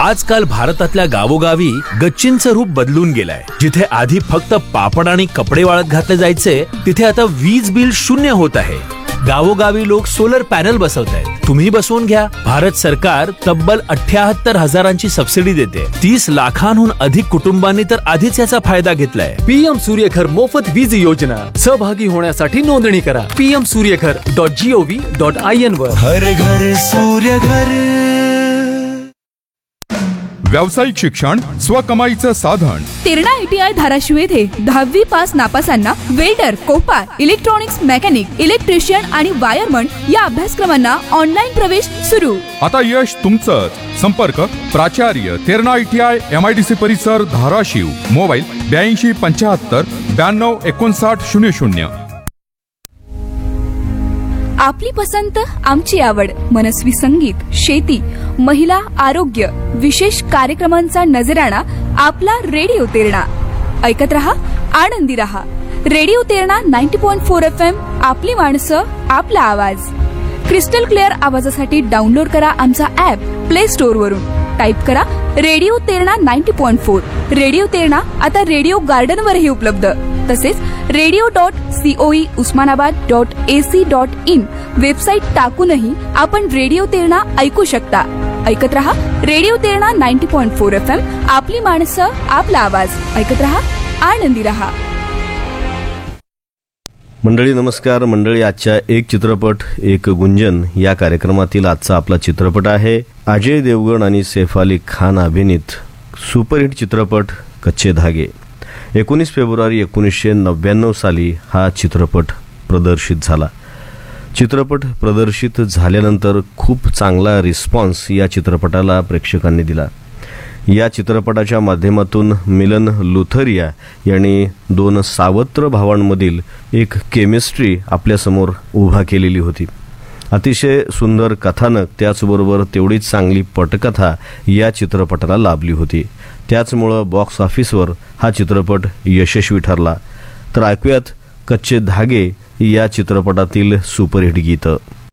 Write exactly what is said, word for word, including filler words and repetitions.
आजकाल भारतातल्या गावोगावी गच्चींचं रूप बदलून गेलंय. जिथे आधी फक्त पापड आणि कपडे वाळत घातले जायचे, तिथे आता वीज बिल शून्य होत आहे. गावोगावी लोक सोलर पॅनल बसवत आहेत. तुम्ही बसवून घ्या. भारत सरकार तब्बल अठ्याहत्तर हजारांची सबसिडी देते. तीस लाखांहून अधिक कुटुंबांनी तर आधीच याचा फायदा घेतलाय. पीएम सूर्यघर मोफत वीज योजना. सहभागी होण्यासाठी नोंदणी करा PM Surya Ghar dot G O V dot I N वर. हर घर सूर्यघर. व्यावसायिक शिक्षण स्वकमाईचं साधन. तेरणा आयटीआय धाराशिव येथे दहावी pass नापासांना welder, Kopar, electronics mechanic, electrician आणि वायरमन या अभ्यासक्रमांना ऑनलाईन प्रवेश सुरू. आता यश तुमचंच. संपर्क प्राचार्य तेरणा आयटीआय एमआयडीसी परिसर धाराशिव. मोबाईल ब्याऐंशी पंच्याहत्तर ब्याण्णव एकोणसाठ शून्य शून्य. आपली पसंत आमची आवड. मनस्वी संगीत, शेती, महिला, आरोग्य, विशेष कार्यक्रमांचा नजराणा आपला रेडिओ तेरणा. ऐकत रहा, आनंदी रहा. Radio Terna ninety point four F M. आपली माणसं, आपला आवाज. क्रिस्टल क्लिअर आवाजासाठी डाउनलोड करा आमचा ऍप प्ले स्टोअर वरून. टाईप करा radio Terna ninety point four. Radio Terna आता रेडिओ गार्डन वरही उपलब्ध. तसेच radio dot COE Osmanabad dot AC dot in website टाकूनही आपण रेडिओ तेरणा ऐकू शकता. ऐकत रहा radio Terna ninety point four F M. आपली माणसं, आपला आवाज. ऐकत रहा, आनंदी रहा. मंडळी नमस्कार. मंडळी, आजच्या एक चित्रपट एक गुंजन या कार्यक्रमातील आजचा आपला चित्रपट आहे अजय देवगण आणि सैफ अली खान अभिनीत सुपरहिट चित्रपट कच्चे धागे. एकोणीस फेब्रुवारी एकोणीसशे नव्याण्णव साली हा चित्रपट प्रदर्शित झाला. चित्रपट प्रदर्शित झाल्यानंतर खूप चांगला रिस्पॉन्स या चित्रपटाला प्रेक्षकांनी दिला. या चित्रपटाच्या माध्यमातून मिलन लुथरिया यांनी दोन सावत्र भावांमधील एक केमिस्ट्री आपल्यासमोर उभा केलेली होती. अतिशय सुंदर कथानक, त्याचबरोबर तेवढीच चांगली पटकथा या चित्रपटाला लाभली होती. त्याचमुळं बॉक्स ऑफिसवर हा चित्रपट यशस्वी ठरला. तर ऐकूयात कच्चे धागे या चित्रपटातील सुपरहिट गीतं.